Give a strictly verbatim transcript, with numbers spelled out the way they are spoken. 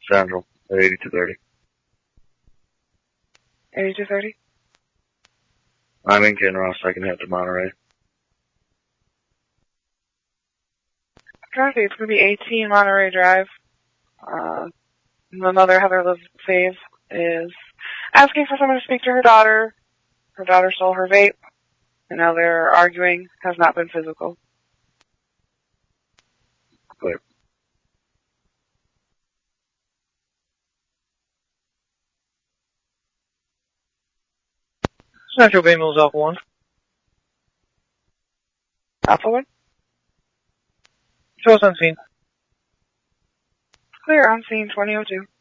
Central, at eighty-two thirty. eighty-two thirty? I'm in Kinross, I can head to Monterey. Drive, it's going to be eighteen Monterey Drive. Uh, my mother, Heather Lives Save, is asking for someone to speak to her daughter. Her daughter stole her vape, and now they're arguing. Has not been physical. Clear. Central Bay Mills Alpha one. Alpha one? Show us on scene. Clear on scene twenty oh two.